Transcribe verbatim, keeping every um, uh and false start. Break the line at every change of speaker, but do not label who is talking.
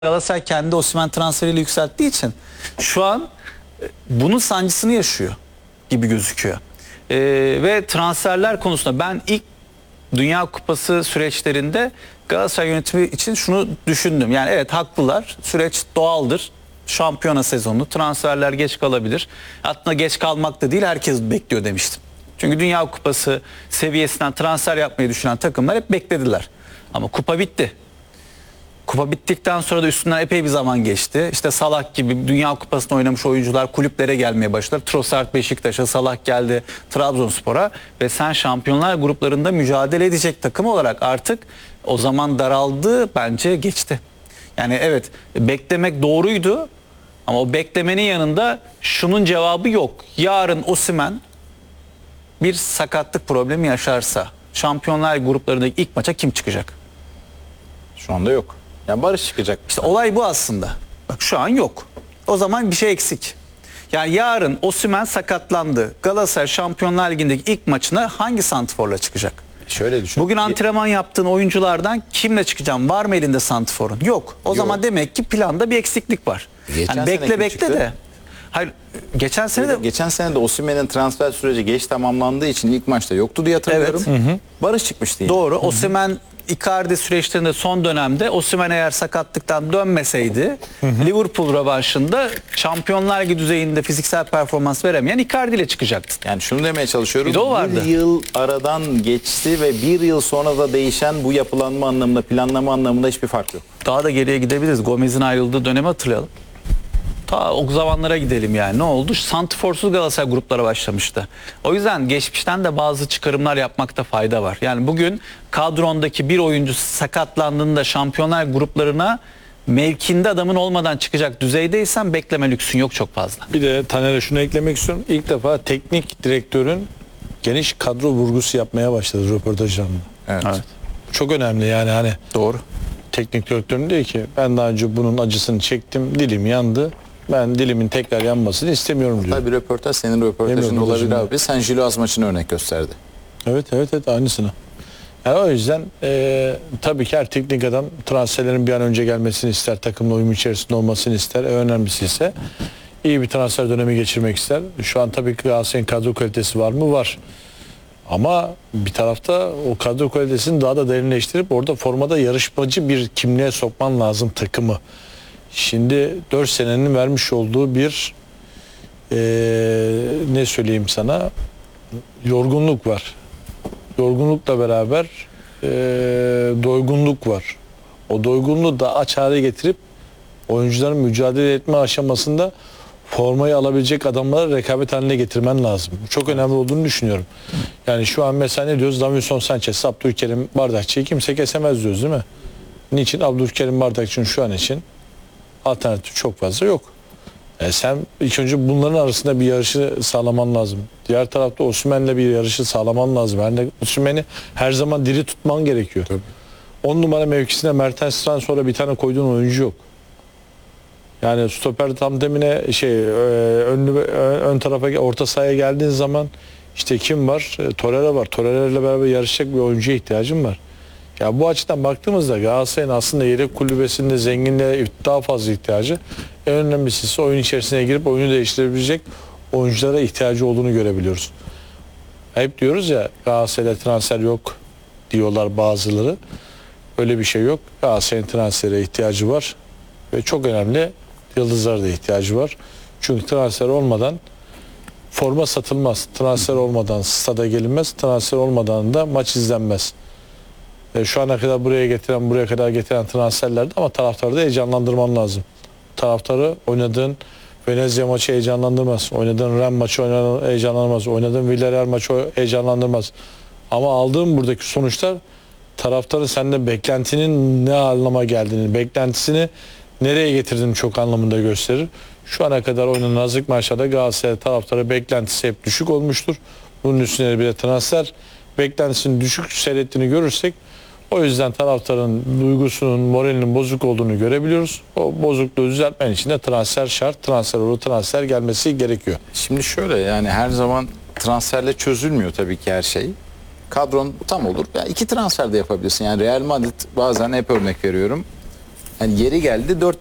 Galatasaray kendi Osimhen transferiyle yükselttiği için şu an bunun sancısını yaşıyor gibi gözüküyor. Ee, ve transferler konusunda ben ilk Dünya Kupası süreçlerinde Galatasaray yönetimi için şunu düşündüm. Yani evet, haklılar. Süreç doğaldır. Şampiyona sezonu, transferler geç kalabilir. Hatta geç kalmak da değil, herkes bekliyor demiştim. Çünkü Dünya Kupası seviyesinden transfer yapmayı düşünen takımlar hep beklediler. Ama kupa bitti. Kupa bittikten sonra da üstünden epey bir zaman geçti. İşte Salah gibi Dünya Kupası'nda oynamış oyuncular kulüplere gelmeye başladı. Trossard Beşiktaş'a, Salah geldi Trabzonspor'a ve sen şampiyonlar gruplarında mücadele edecek takım olarak artık o zaman daraldı, bence geçti. Yani evet, beklemek doğruydu ama o beklemenin yanında şunun cevabı yok. Yarın Osimhen bir sakatlık problemi yaşarsa şampiyonlar gruplarındaki ilk maça kim çıkacak?
Şu anda yok. Yani Barış çıkacak.
İşte olay bu aslında. Bak şu an yok. O zaman bir şey eksik. Yani yarın Osimhen sakatlandı. Galatasaray Şampiyonlar Ligi'ndeki ilk maçına hangi santrforla çıkacak?
Şöyle düşün.
Bugün antrenman yaptığın oyunculardan kimle çıkacağım? Var mı elinde santrforun? Yok. O
Yok.
zaman demek ki planda bir eksiklik var.
Geçen
Yani
sene
bekle
kim
bekle
çıktı?
de. Hayır, geçen sene de
Geçen sene de Osimhen'in transfer süreci geç tamamlandığı için ilk maçta yoktu diye hatırlıyorum.
Evet.
Hı hı. Barış çıkmıştı. Yine.
doğru. Osimhen Icardi süreçlerinde son dönemde Osimhen eğer sakatlıktan dönmeseydi hı hı. Liverpool rövanşında Şampiyonlar Ligi düzeyinde fiziksel performans veremeyen Icardi ile çıkacaktı.
Yani şunu demeye çalışıyorum.
Bir de o vardı.
Bir yıl aradan geçti ve bir yıl sonra da değişen bu yapılanma anlamında, planlama anlamında hiçbir fark yok.
Daha da geriye gidebiliriz. Gomez'in ayrıldığı dönemi hatırlayalım. Ta o zamanlara gidelim yani. Ne oldu? Santrforsuz Galatasaray gruplara başlamıştı. O yüzden geçmişten de bazı çıkarımlar yapmakta fayda var. Yani bugün kadrondaki bir oyuncu sakatlandığında şampiyonlar gruplarına mevkinde adamın olmadan çıkacak düzeydeysen bekleme lüksün yok çok fazla.
Bir de Taner'e şunu eklemek istiyorum. İlk defa teknik direktörün geniş kadro vurgusu yapmaya başladı röportajlarında.
Evet.
Evet.
Çok önemli yani, hani
Doğru.
teknik direktörün diyor ki ben daha önce bunun acısını çektim, dilim yandı. Ben dilimin tekrar yanmasını istemiyorum diyor.
Tabii röportaj senin röportajın
Benim
olabilir
röportajım.
abi. Sen Jiloaz maçını örnek gösterdi.
Evet evet evet aynısını. Yani o yüzden e, tabii ki her teknik adam transferlerin bir an önce gelmesini ister, takımla uyum içerisinde olmasını ister. En önemlisi ise iyi bir transfer dönemi geçirmek ister. Şu an tabii ki Galatasaray'ın kadro kalitesi var mı? Var. Ama bir tarafta o kadro kalitesini daha da derinleştirip orada formada yarışmacı bir kimliğe sokman lazım takımı. Şimdi dört senenin vermiş olduğu bir e, ne söyleyeyim sana, yorgunluk var. Yorgunlukla beraber e, doygunluk var. O doygunluğu da aç hale getirip oyuncuların mücadele etme aşamasında formayı alabilecek adamlara rekabet haline getirmen lazım. Bu çok önemli olduğunu düşünüyorum. Yani şu an mesela ne diyoruz? Davinson Sanchez, Abdülkerim Bardakçı'yı kimse kesemez diyoruz değil mi? Niçin? Abdülkerim Bardakçı'nın şu an için alternatif çok fazla yok. E sen ilk önce bunların arasında bir yarışı sağlaman lazım. Diğer tarafta Osimhen'le bir yarışı sağlaman lazım. Yani Osimhen'i her zaman diri tutman gerekiyor. on numara mevkisine Mertens'ten sonra bir tane koyduğun oyuncu yok. Yani stoper tandemine şey önlü ön tarafa orta sahaya geldiğin zaman işte kim var? E, Torreira var. Torreira ile beraber yarışacak bir oyuncuya ihtiyacım var. Ya bu açıdan baktığımızda Galatasaray'ın aslında yedek kulübesinde zenginliğe daha fazla ihtiyacı, en önemlisi ise oyun içerisine girip oyunu değiştirebilecek oyunculara ihtiyacı olduğunu görebiliyoruz. Hep diyoruz ya Galatasaray'da transfer yok diyorlar bazıları. Öyle bir şey yok. Galatasaray'ın transfere ihtiyacı var ve çok önemli yıldızlara da ihtiyacı var. Çünkü transfer olmadan forma satılmaz. Transfer olmadan stada gelinmez. Transfer olmadan da maç izlenmez. E, şu ana kadar buraya getiren, buraya kadar getiren transferlerde ama taraftarı da heyecanlandırman lazım. Taraftarı oynadığın Venezia maçı heyecanlandırmaz. Oynadığın Rennes maçı heyecanlandırmaz. Oynadığın Villarreal maçı heyecanlandırmaz. Ama aldığın buradaki sonuçlar taraftarı sende beklentinin ne anlama geldiğini, beklentisini nereye getirdiğini çok anlamında gösterir. Şu ana kadar oynanan hazırlık maçlarda Galatasaray taraftarı beklentisi hep düşük olmuştur. Bunun üstüne bir de transfer beklentisinin düşük seyrettiğini görürsek, o yüzden taraftarın duygusunun, moralinin bozuk olduğunu görebiliyoruz. O bozukluğu düzeltmen için de transfer şart, transfer olur, transfer gelmesi gerekiyor.
Şimdi şöyle, yani her zaman transferle çözülmüyor tabii ki her şey. Kadron tam olur. Yani iki transfer de yapabilirsin. Yani Real Madrid, bazen hep örnek veriyorum, Yani yeri geldi dört